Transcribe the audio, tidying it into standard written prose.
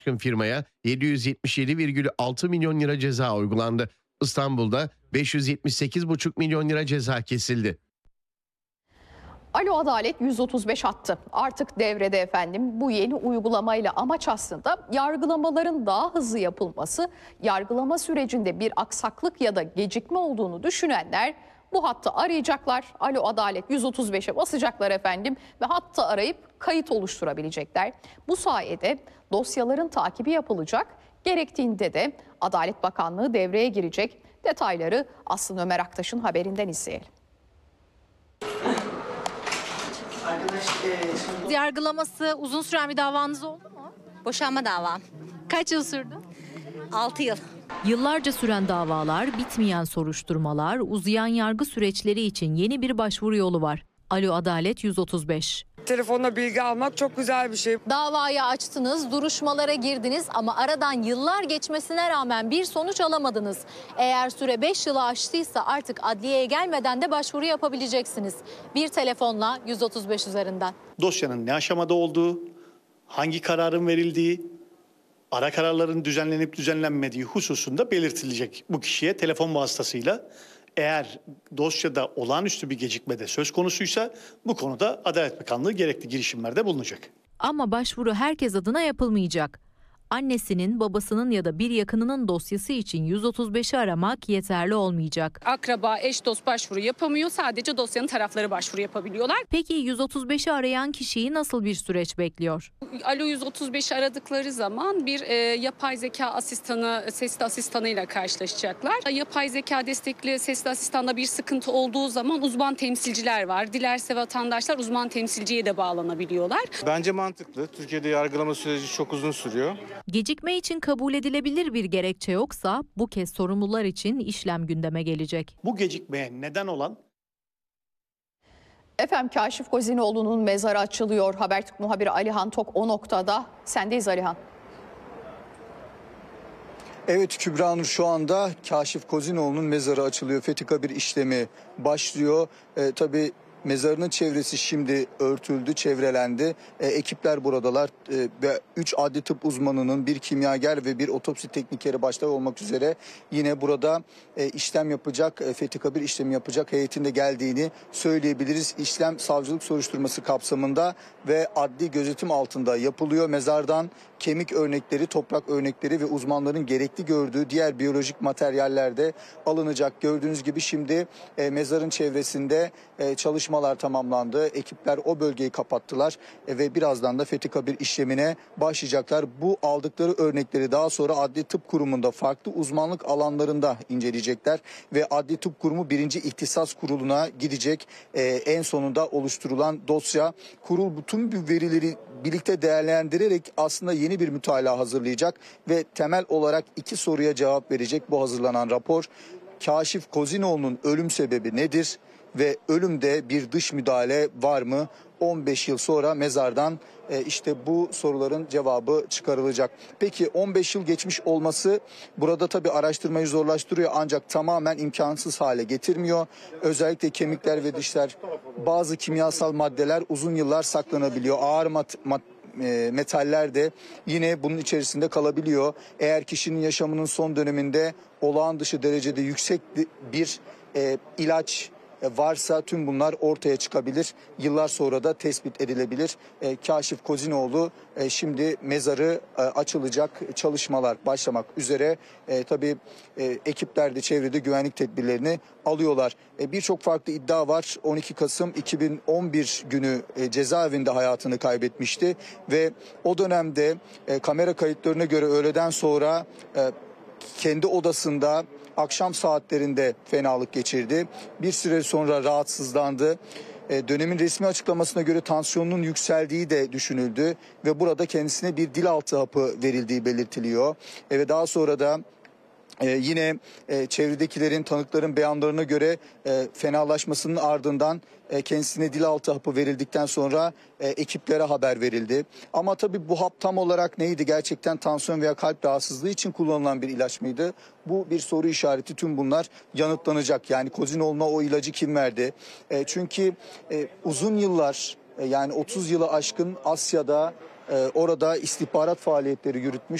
firmaya 777,6 milyon lira ceza uygulandı. İstanbul'da 578,5 milyon lira ceza kesildi. Alo Adalet 135 attı. Artık devrede efendim. Bu yeni uygulamayla amaç aslında yargılamaların daha hızlı yapılması. Yargılama sürecinde bir aksaklık ya da gecikme olduğunu düşünenler bu hattı arayacaklar. Alo Adalet 135'e basacaklar efendim ve hattı arayıp kayıt oluşturabilecekler. Bu sayede dosyaların takibi yapılacak. Gerektiğinde de Adalet Bakanlığı devreye girecek. Detayları Aslı Ömer Aktaş'ın haberinden izleyelim. Yargılaması uzun süren bir davanız oldu mu? Boşanma davam. Kaç yıl sürdü? 6 yıl. Yıllarca süren davalar, bitmeyen soruşturmalar, uzayan yargı süreçleri için yeni bir başvuru yolu var. Alo Adalet 135. Telefonla bilgi almak çok güzel bir şey. Davayı açtınız, duruşmalara girdiniz ama aradan yıllar geçmesine rağmen bir sonuç alamadınız. Eğer süre 5 yılı aştıysa artık adliyeye gelmeden de başvuru yapabileceksiniz. Bir telefonla 135 üzerinden. Dosyanın ne aşamada olduğu, hangi kararın verildiği, ara kararların düzenlenip düzenlenmediği hususunda belirtilecek bu kişiye telefon vasıtasıyla. Eğer dosyada olağanüstü bir gecikmede söz konusuysa bu konuda Adalet Bakanlığı gerekli girişimlerde bulunacak. Ama başvuru herkes adına yapılmayacak. Annesinin, babasının ya da bir yakınının dosyası için 135'i aramak yeterli olmayacak. Akraba, eş, dost başvuru yapamıyor. Sadece dosyanın tarafları başvuru yapabiliyorlar. Peki 135'i arayan kişiyi nasıl bir süreç bekliyor? Alo 135'i aradıkları zaman bir yapay zeka asistanı, sesli asistanıyla karşılaşacaklar. Yapay zeka destekli sesli asistanda bir sıkıntı olduğu zaman uzman temsilciler var. Dilerse vatandaşlar uzman temsilciye de bağlanabiliyorlar. Bence mantıklı. Türkiye'de yargılama süreci çok uzun sürüyor. Gecikme için kabul edilebilir bir gerekçe yoksa bu kez sorumlular için işlem gündeme gelecek. Bu gecikmeye neden olan... Efendim Kaşif Kozinoğlu'nun mezarı açılıyor. Habertürk muhabiri Alihan Tok o noktada. Sendeyiz Alihan. Evet Kübra Nur, şu anda Kaşif Kozinoğlu'nun mezarı açılıyor. Fethi Kabir işlemi başlıyor. Tabii mezarının çevresi şimdi örtüldü, çevrelendi. Ekipler buradalar ve 3 adli tıp uzmanının, bir kimyager ve bir otopsi teknikeri başta olmak üzere yine burada işlem yapacak, Fethi Kabir işlemi yapacak heyetin de geldiğini söyleyebiliriz. İşlem savcılık soruşturması kapsamında ve adli gözetim altında yapılıyor. Mezardan kemik örnekleri, toprak örnekleri ve uzmanların gerekli gördüğü diğer biyolojik materyaller de alınacak. Gördüğünüz gibi şimdi mezarın çevresinde çalışmalar tamamlandı. Ekipler o bölgeyi kapattılar ve birazdan da Fethi Kabir işlemine başlayacaklar. Bu aldıkları örnekleri daha sonra Adli Tıp Kurumu'nda farklı uzmanlık alanlarında inceleyecekler ve Adli Tıp Kurumu 1. İhtisas Kurulu'na gidecek. En sonunda oluşturulan dosya, kurul bütün bu verileri birlikte değerlendirerek aslında yeni bir mütalaa hazırlayacak ve temel olarak 2 soruya cevap verecek bu hazırlanan rapor. Kaşif Kozinoğlu'nun ölüm sebebi nedir ve ölümde bir dış müdahale var mı? 15 yıl sonra mezardan işte bu soruların cevabı çıkarılacak. Peki 15 yıl geçmiş olması burada tabii araştırmayı zorlaştırıyor ancak tamamen imkansız hale getirmiyor. Özellikle kemikler ve dişler, bazı kimyasal maddeler uzun yıllar saklanabiliyor. Ağır metaller de yine bunun içerisinde kalabiliyor. Eğer kişinin yaşamının son döneminde olağan dışı derecede yüksek bir ilaç varsa tüm bunlar ortaya çıkabilir. Yıllar sonra da tespit edilebilir. Kaşif Kozinoğlu şimdi mezarı açılacak, çalışmalar başlamak üzere. Tabii ekipler de çevrede güvenlik tedbirlerini alıyorlar. Birçok farklı iddia var. 12 Kasım 2011 günü cezaevinde hayatını kaybetmişti ve o dönemde kamera kayıtlarına göre öğleden sonra kendi odasında akşam saatlerinde fenalık geçirdi. Bir süre sonra rahatsızlandı. Dönemin resmi açıklamasına göre tansiyonunun yükseldiği de düşünüldü ve burada kendisine bir dilaltı hapı verildiği belirtiliyor. Ve daha sonra da yine çevredekilerin, tanıkların beyanlarına göre fenalaşmasının ardından kendisine dilaltı hapı verildikten sonra ekiplere haber verildi. Ama tabii bu hap tam olarak neydi? Gerçekten tansiyon veya kalp rahatsızlığı için kullanılan bir ilaç mıydı? Bu bir soru işareti. Tüm bunlar yanıtlanacak. Yani Kozinoğlu'na o ilacı kim verdi? Çünkü uzun yıllar, yani 30 yılı aşkın Asya'da orada istihbarat faaliyetleri yürütmüş.